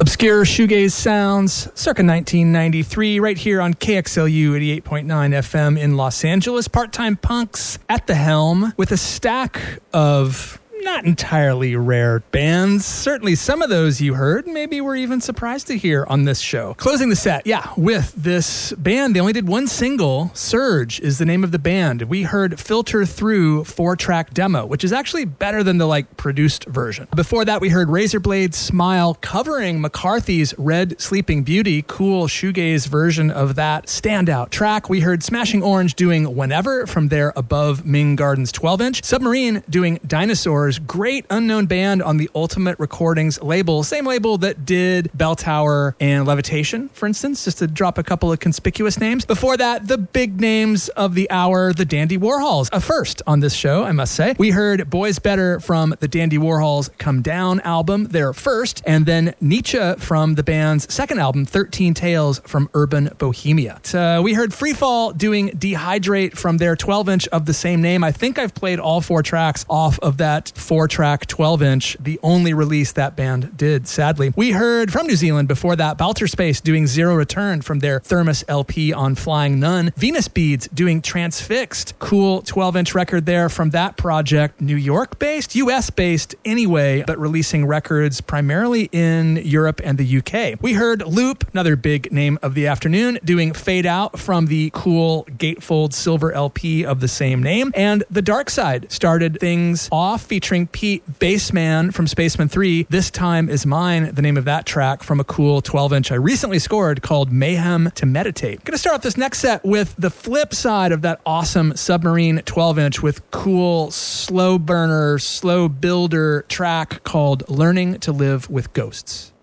Obscure shoegaze sounds, circa 1993, right here on KXLU 88.9 FM in Los Angeles. Part-time punks at the helm with a stack of not entirely rare bands. Certainly some of those you heard, maybe were even surprised to hear on this show. Closing the set, with this band. They only did one single. Surge is the name of the band. We heard Filter Through 4-track demo, which is actually better than the produced version. Before that, we heard Razorblade Smile covering McCarthy's Red Sleeping Beauty, cool shoegaze version of that standout track. We heard Smashing Orange doing Whenever from their Above Ming Gardens 12-inch. Submarine doing Dinosaurs, great unknown band on the Ultimate Recordings label, same label that did Bell Tower and Levitation, for instance, just to drop a couple of conspicuous names. Before that, the big names of the hour, the Dandy Warhols, a first on this show, I must say. We heard Boys Better from the Dandy Warhols' Come Down album, their first, and then Nietzsche from the band's second album, 13 Tales from Urban Bohemia. We heard Freefall doing Dehydrate from their 12-inch of the same name. I think I've played all 4 tracks off of that 4-track 12-inch, the only release that band did, sadly. We heard from New Zealand before that, Balterspace doing Zero Return from their Thermos LP on Flying Nun. Venus Beads doing Transfixed, cool 12-inch record there from that project. New York-based, US-based anyway, but releasing records primarily in Europe and the UK. We heard Loop, another big name of the afternoon, doing Fade Out from the cool Gatefold Silver LP of the same name. And The Dark Side started things off, featuring Pete Bassman from Spaceman 3. This Time Is Mine, the name of that track from a cool 12-inch I recently scored called Mayhem to Meditate. Going to start off this next set with the flip side of that awesome Submarine 12-inch with cool slow burner, slow builder track called Learning to Live with Ghosts.